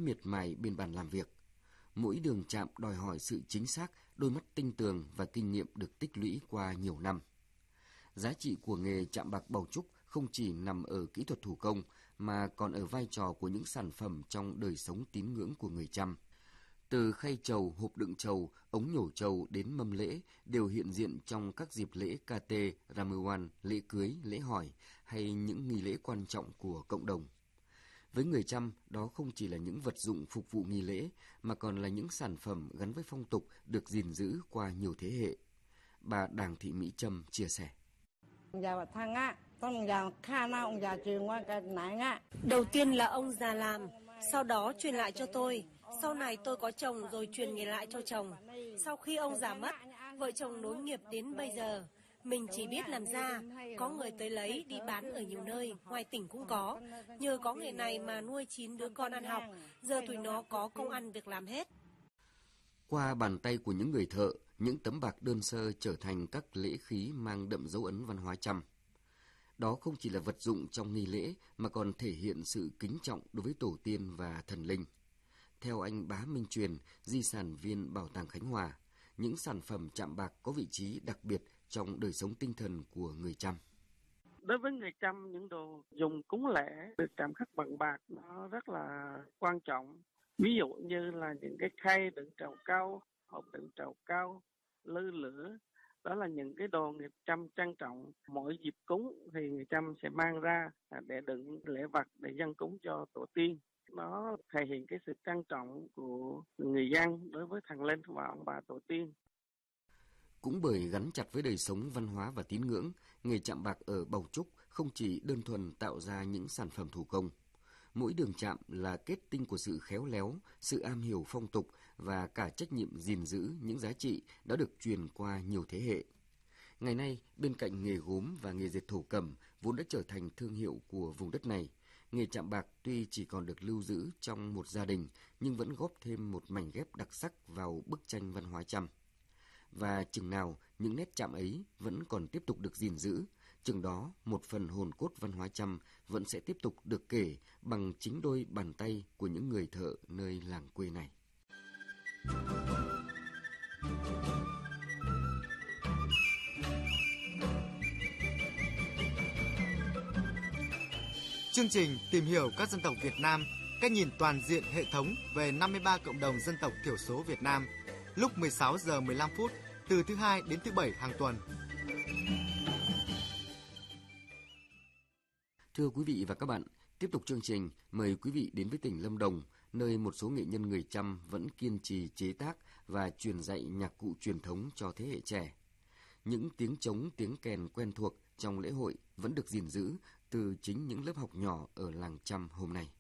miệt mài bên bàn làm việc. Mỗi đường chạm đòi hỏi sự chính xác, đôi mắt tinh tường và kinh nghiệm được tích lũy qua nhiều năm. Giá trị của nghề chạm bạc Bầu Trúc không chỉ nằm ở kỹ thuật thủ công mà còn ở vai trò của những sản phẩm trong đời sống tín ngưỡng của người Chăm. Từ khay trầu, hộp đựng trầu, ống nhổ trầu đến mâm lễ đều hiện diện trong các dịp lễ KT, Ramuan, lễ cưới, lễ hỏi hay những nghi lễ quan trọng của cộng đồng. Với người Chăm, đó không chỉ là những vật dụng phục vụ nghi lễ mà còn là những sản phẩm gắn với phong tục được gìn giữ qua nhiều thế hệ. Bà Đàng Thị Mỹ Trâm chia sẻ. Đầu tiên là ông già làm, sau đó truyền lại cho tôi. Sau này tôi có chồng rồi truyền nghề lại cho chồng. Sau khi ông già mất, vợ chồng nối nghiệp đến bây giờ. Mình chỉ biết làm ra, có người tới lấy đi bán ở nhiều nơi, ngoài tỉnh cũng có. Nhờ có nghề này mà nuôi 9 đứa con ăn học, giờ tụi nó có công ăn việc làm hết. Qua bàn tay của những người thợ, những tấm bạc đơn sơ trở thành các lễ khí mang đậm dấu ấn văn hóa Chăm. Đó không chỉ là vật dụng trong nghi lễ mà còn thể hiện sự kính trọng đối với tổ tiên và thần linh. Theo anh Bá Minh Truyền, di sản viên Bảo tàng Khánh Hòa, những sản phẩm chạm bạc có vị trí đặc biệt trong đời sống tinh thần của người Chăm. Đối với người Chăm, những đồ dùng cúng lễ được chạm khắc bằng bạc nó rất là quan trọng. Ví dụ như là những cái khay đựng trầu cau, hộp đựng trầu cau, lư lửa. Đó là những cái đồ người Chăm trang trọng. Mỗi dịp cúng thì người Chăm sẽ mang ra để đựng lễ vật để dâng cúng cho tổ tiên. Nó thể hiện cái sự trang trọng của người dân đối với thần linh và ông bà tổ tiên. Cũng bởi gắn chặt với đời sống văn hóa và tín ngưỡng, nghề chạm bạc ở Bầu Trúc không chỉ đơn thuần tạo ra những sản phẩm thủ công. Mỗi đường chạm là kết tinh của sự khéo léo, sự am hiểu phong tục và cả trách nhiệm gìn giữ những giá trị đã được truyền qua nhiều thế hệ. Ngày nay, bên cạnh nghề gốm và nghề dệt thổ cẩm vốn đã trở thành thương hiệu của vùng đất này, nghề chạm bạc tuy chỉ còn được lưu giữ trong một gia đình nhưng vẫn góp thêm một mảnh ghép đặc sắc vào bức tranh văn hóa Chăm. Và chừng nào những nét chạm ấy vẫn còn tiếp tục được gìn giữ, chừng đó một phần hồn cốt văn hóa Chăm vẫn sẽ tiếp tục được kể bằng chính đôi bàn tay của những người thợ nơi làng quê này. Chương trình tìm hiểu các dân tộc Việt Nam, cách nhìn toàn diện hệ thống về 53 cộng đồng dân tộc thiểu số Việt Nam, lúc 16 giờ 15 phút từ thứ Hai đến thứ Bảy hàng tuần. Thưa quý vị và các bạn, tiếp tục chương trình, mời quý vị đến với tỉnh Lâm Đồng, nơi một số nghệ nhân người Chăm vẫn kiên trì chế tác và truyền dạy nhạc cụ truyền thống cho thế hệ trẻ. Những tiếng trống, tiếng kèn quen thuộc trong lễ hội vẫn được gìn giữ từ chính những lớp học nhỏ ở làng Chăm hôm nay.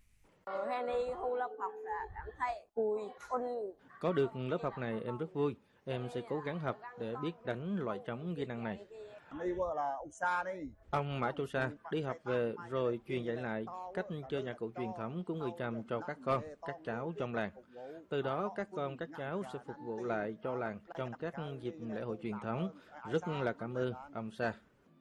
Có được lớp học này em rất vui. Em sẽ cố gắng học để biết đánh loại trống ghi năng này. Ông Mã Châu Sa đi học về rồi truyền dạy lại cách chơi nhạc cụ truyền thống của người Chăm cho các con, các cháu trong làng. Từ đó các con, các cháu sẽ phục vụ lại cho làng trong các dịp lễ hội truyền thống. Rất là cảm ơn ông Sa.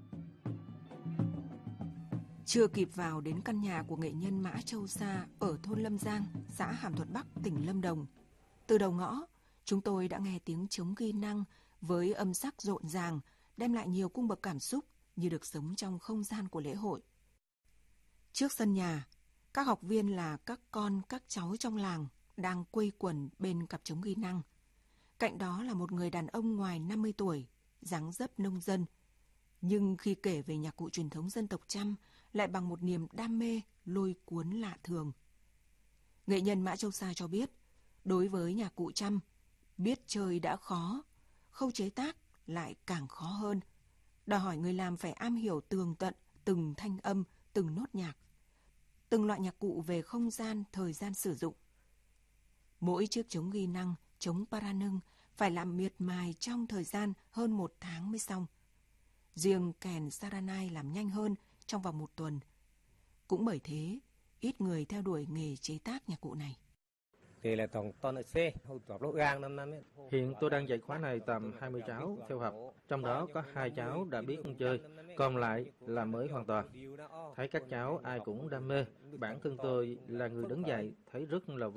Chưa kịp vào đến căn nhà của nghệ nhân Mã Châu Sa ở thôn Lâm Giang, xã Hàm Thuận Bắc, tỉnh Lâm Đồng. Từ đầu ngõ, chúng tôi đã nghe tiếng trống ghi năng với âm sắc rộn ràng, đem lại nhiều cung bậc cảm xúc như được sống trong không gian của lễ hội. Trước sân nhà, các học viên là các con, các cháu trong làng đang quây quần bên cặp trống ghi năng. Cạnh đó là một người đàn ông ngoài 50 tuổi, dáng dấp nông dân. Nhưng khi kể về nhạc cụ truyền thống dân tộc Chăm lại bằng một niềm đam mê lôi cuốn lạ thường. Nghệ nhân Mã Châu Sa cho biết, đối với nhạc cụ Chăm, biết chơi đã khó, khâu chế tác lại càng khó hơn. Đòi hỏi người làm phải am hiểu tường tận từng thanh âm, từng nốt nhạc, từng loại nhạc cụ về không gian, thời gian sử dụng. Mỗi chiếc trống ghi năng, trống paranưng phải làm miệt mài trong thời gian hơn 1 tháng mới xong. Riêng kèn saranai làm nhanh hơn trong vòng 1 tuần. Cũng bởi thế, ít người theo đuổi nghề chế tác nhạc cụ này. Hiện tôi đang dạy khóa này tầm 20 cháu theo học, trong đó có 2 cháu đã biết chơi, còn lại là mới hoàn toàn. Thấy các cháu ai cũng đam mê, bản thân tôi là người đứng dạy thấy rất là vui.